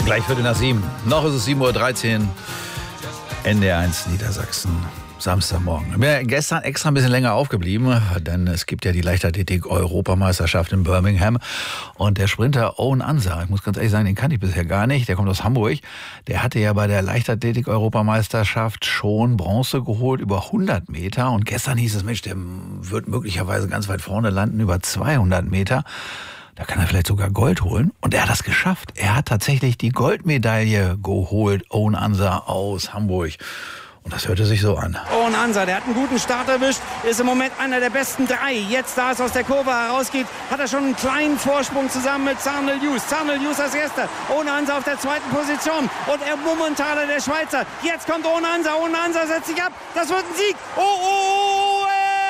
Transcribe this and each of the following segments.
Gleich Viertel nach 7. Noch ist es 7.13 Uhr. NDR1 Niedersachsen. Samstagmorgen. Ich bin gestern extra ein bisschen länger aufgeblieben, denn es gibt ja die Leichtathletik-Europameisterschaft in Birmingham. Und der Sprinter Owen Ansa, ich muss ganz ehrlich sagen, den kannte ich bisher gar nicht. Der kommt aus Hamburg. Der hatte ja bei der Leichtathletik-Europameisterschaft schon Bronze geholt, über 100 Meter. Und gestern hieß es, Mensch, der wird möglicherweise ganz weit vorne landen, über 200 Meter. Da kann er vielleicht sogar Gold holen. Und er hat das geschafft. Er hat tatsächlich die Goldmedaille geholt, Owen Ansa aus Hamburg. Und das hörte sich so an. Owen Ansa, der hat einen guten Start erwischt, ist im Moment einer der besten drei. Jetzt, da es aus der Kurve herausgeht, hat er schon einen kleinen Vorsprung zusammen mit Zharnel Hughes. Zharnel Hughes als erster, Owen Ansa auf der zweiten Position. Und er Mummentaler, der Schweizer. Jetzt kommt Owen Ansa setzt sich ab. Das wird ein Sieg. Owen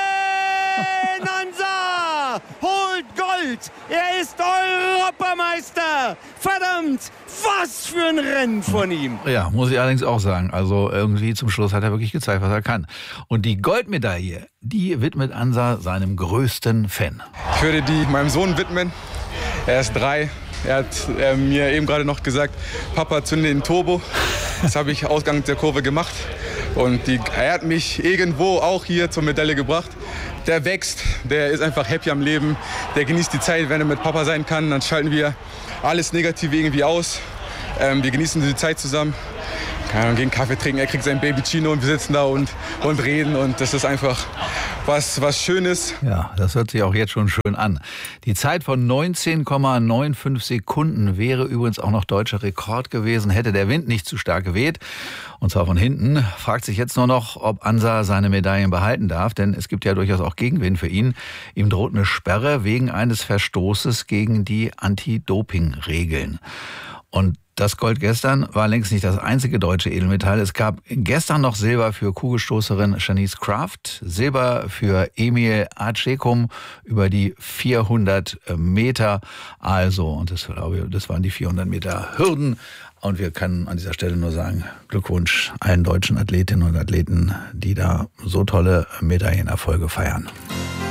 Ansa holt Gold. Er ist Europameister. Verdammt, was für ein Rennen von ihm. Ja, muss ich allerdings auch sagen. Also irgendwie zum Schluss hat er wirklich gezeigt, was er kann. Und die Goldmedaille, die widmet Ansa seinem größten Fan. Ich würde die meinem Sohn widmen. Er ist 3. Er hat mir eben gerade noch gesagt, Papa, zünde den Turbo. Das habe ich ausgangs der Kurve gemacht. Und er hat mich irgendwo auch hier zur Medaille gebracht. Der wächst, der ist einfach happy am Leben. Der genießt die Zeit, wenn er mit Papa sein kann. Dann schalten wir alles Negative irgendwie aus. Wir genießen die Zeit zusammen. Gehen Kaffee trinken, er kriegt sein Baby Chino und wir sitzen da und reden. Und das ist einfach was Schönes. Ja, das hört sich auch jetzt schon schön an. Die Zeit von 19,95 Sekunden wäre übrigens auch noch deutscher Rekord gewesen, hätte der Wind nicht zu stark geweht. Und zwar von hinten. Fragt sich jetzt nur noch, ob Ansa seine Medaillen behalten darf, denn es gibt ja durchaus auch Gegenwind für ihn. Ihm droht eine Sperre wegen eines Verstoßes gegen die Anti-Doping-Regeln. Und das Gold gestern war längst nicht das einzige deutsche Edelmetall. Es gab gestern noch Silber für Kugelstoßerin Shanice Kraft, Silber für Emil Acekum über die 400 Meter. Also, und das waren die 400 Meter Hürden. Und wir können an dieser Stelle nur sagen, Glückwunsch allen deutschen Athletinnen und Athleten, die da so tolle Medaillenerfolge feiern.